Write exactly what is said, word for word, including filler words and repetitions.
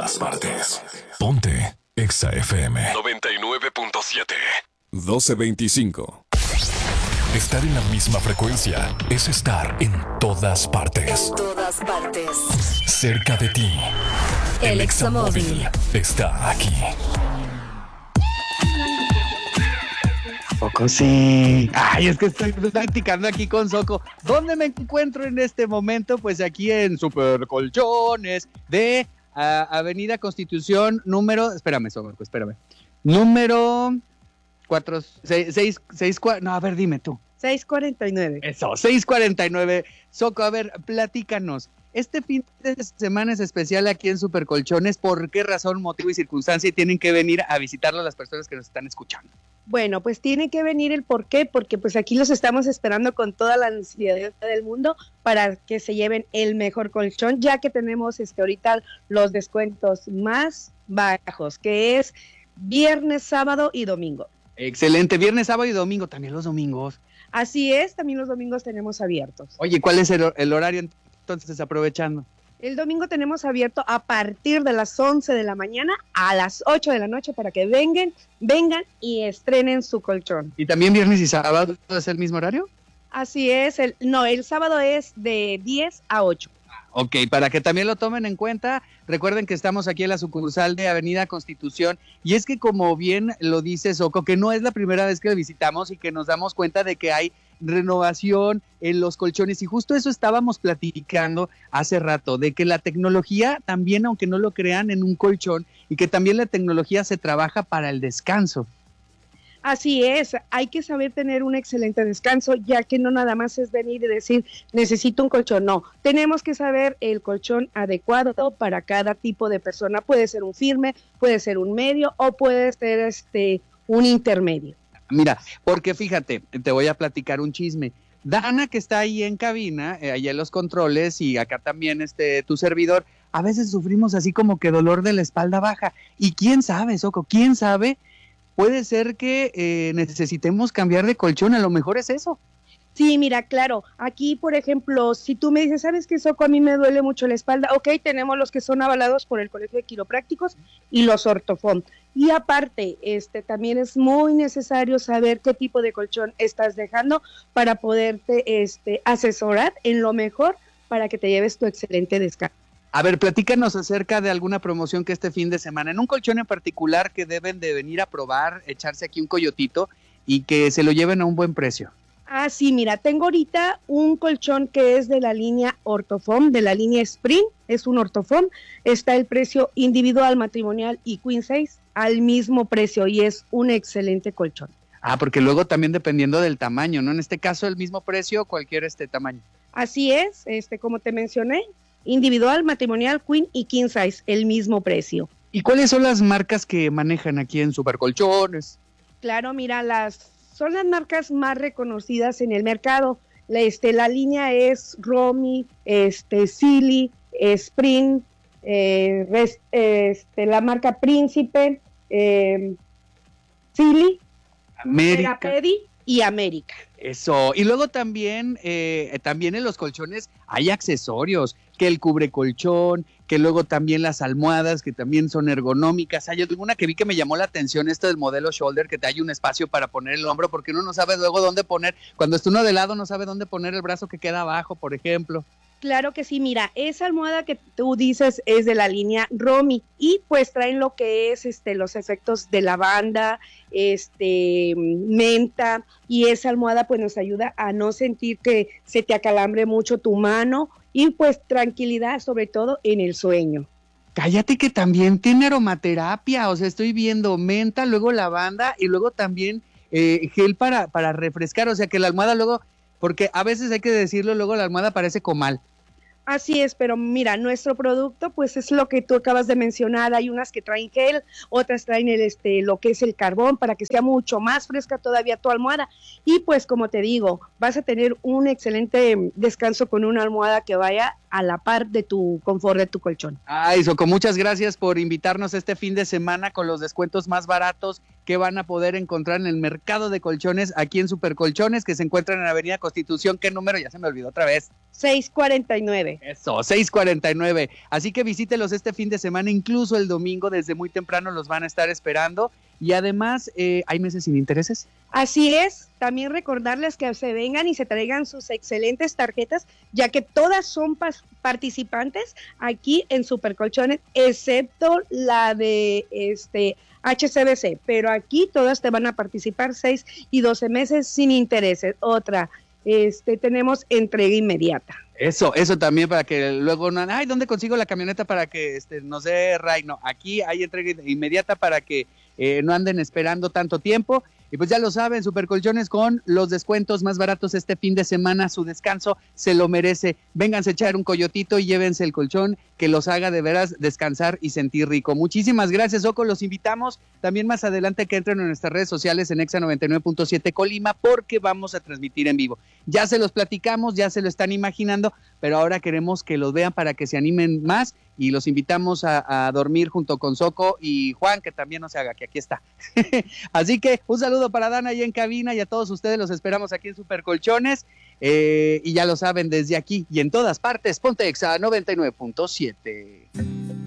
todas partes. Ponte Exa F M noventa y nueve punto siete. doce veinticinco. Estar en la misma frecuencia es estar en todas partes. En todas partes. Cerca de ti. El Examóvil está aquí. Soco, sí. Ay, es que estoy practicando aquí con Soco. ¿Dónde me encuentro en este momento? Pues aquí en Super Colchones de uh, Avenida Constitución número... Espérame, Soco, espérame. Número... Cuatro, seis, seis, seis, cuatro, no, a ver, dime tú. seis cuarenta y nueve. Eso, seis cuarenta y nueve. Soco, a ver, platícanos. Este fin de semana es especial aquí en Super Colchones. ¿Por qué razón, motivo y circunstancia tienen que venir a visitarlo las personas que nos están escuchando? Bueno, pues tiene que venir el por qué, porque pues aquí los estamos esperando con toda la ansiedad del mundo para que se lleven el mejor colchón, ya que tenemos este ahorita los descuentos más bajos, que es viernes, sábado y domingo. Excelente, viernes, sábado y domingo, también los domingos. Así es, también los domingos tenemos abiertos. Oye, ¿cuál es el, el horario entonces aprovechando? El domingo tenemos abierto a partir de las once de la mañana a las ocho de la noche para que vengan, vengan y estrenen su colchón. ¿Y también viernes y sábado es el mismo horario? Así es, el, no, el sábado es de diez a ocho. Ok, para que también lo tomen en cuenta, recuerden que estamos aquí en la sucursal de Avenida Constitución, y es que como bien lo dice Soco, que no es la primera vez que visitamos y que nos damos cuenta de que hay renovación en los colchones, y justo eso estábamos platicando hace rato, de que la tecnología también, aunque no lo crean, en un colchón, y que también la tecnología se trabaja para el descanso. Así es, hay que saber tener un excelente descanso, ya que no nada más es venir y decir, necesito un colchón, no, tenemos que saber el colchón adecuado para cada tipo de persona, puede ser un firme, puede ser un medio o puede ser este un intermedio. Mira, porque fíjate, te voy a platicar un chisme. Dana, que está ahí en cabina, eh, allá en los controles, y acá también este tu servidor, a veces sufrimos así como que dolor de la espalda baja, y quién sabe, Soco, quién sabe. Puede ser que eh, necesitemos cambiar de colchón, a lo mejor es eso. Sí, mira, claro, aquí, por ejemplo, si tú me dices, ¿sabes qué, Soco? A mí me duele mucho la espalda, ok, tenemos los que son avalados por el Colegio de Quiroprácticos y los Ortofón. Y aparte, este, también es muy necesario saber qué tipo de colchón estás dejando para poderte este, asesorar en lo mejor para que te lleves tu excelente descanso. A ver, platícanos acerca de alguna promoción que este fin de semana, en un colchón en particular que deben de venir a probar, echarse aquí un coyotito y que se lo lleven a un buen precio. Ah, sí, mira, tengo ahorita un colchón que es de la línea Ortofón, de la línea Spring, es un Ortofón, está el precio individual, matrimonial y queen size al mismo precio y es un excelente colchón. Ah, porque luego también dependiendo del tamaño, ¿no? En este caso el mismo precio, cualquier este tamaño. Así es, este, como te mencioné, individual, matrimonial, queen y king size, el mismo precio. ¿Y cuáles son las marcas que manejan aquí en Supercolchones? Claro, mira, las son las marcas más reconocidas en el mercado. La, este, la línea es Romy, este, Silly, Spring, eh, res, este, la marca Príncipe, eh, Silly, América y América. Eso, y luego también, eh, también en los colchones hay accesorios, que el cubrecolchón, que luego también las almohadas, que también son ergonómicas. Hay alguna que vi que me llamó la atención, esta del modelo Shoulder, que te hay un espacio para poner el hombro, porque uno no sabe luego dónde poner, cuando está uno de lado no sabe dónde poner el brazo que queda abajo, por ejemplo. Claro que sí, mira, esa almohada que tú dices es de la línea Romy y pues traen lo que es este los efectos de lavanda, este menta, y esa almohada pues nos ayuda a no sentir que se te acalambre mucho tu mano y pues tranquilidad sobre todo en el sueño. Cállate que también tiene aromaterapia, o sea, estoy viendo menta, luego lavanda y luego también eh, gel para, para refrescar, o sea que la almohada luego, porque a veces hay que decirlo, luego la almohada parece comal. Así es, pero mira, nuestro producto pues es lo que tú acabas de mencionar, hay unas que traen gel, otras traen el este lo que es el carbón para que sea mucho más fresca todavía tu almohada y pues como te digo, vas a tener un excelente descanso con una almohada que vaya a la par de tu confort de tu colchón. Ay, Soco, muchas gracias por invitarnos este fin de semana con los descuentos más baratos que van a poder encontrar en el mercado de colchones aquí en Supercolchones, que se encuentran en Avenida Constitución. ¿Qué número? Ya se me olvidó otra vez. seiscientos cuarenta y nueve. Eso, seiscientos cuarenta y nueve. Así que visítelos este fin de semana, incluso el domingo, desde muy temprano los van a estar esperando. Y además, eh, ¿hay meses sin intereses? Así es, también recordarles que se vengan y se traigan sus excelentes tarjetas, ya que todas son pas- participantes aquí en Supercolchones, excepto la de este H C B C, pero aquí todas te van a participar seis y doce meses sin intereses. Otra, este, tenemos entrega inmediata. Eso, eso también para que luego no, ay, ¿dónde consigo la camioneta para que este, nos dé ray? No, aquí hay entrega inmediata para que eh, no anden esperando tanto tiempo. Y pues ya lo saben, Supercolchones con los descuentos más baratos este fin de semana, su descanso se lo merece. Vénganse a echar un coyotito y llévense el colchón que los haga de veras descansar y sentir rico. Muchísimas gracias, Oco, los invitamos también más adelante que entren en nuestras redes sociales en Exa noventa y nueve punto siete Colima, porque vamos a transmitir en vivo. Ya se los platicamos, ya se lo están imaginando, pero ahora queremos que los vean para que se animen más y los invitamos a, a dormir junto con Soco y Juan, que también no se haga, que aquí está. Así que un saludo para Dana ahí en cabina y a todos ustedes los esperamos aquí en Supercolchones. Eh, y ya lo saben, desde aquí y en todas partes, ponte Exa noventa y nueve punto siete.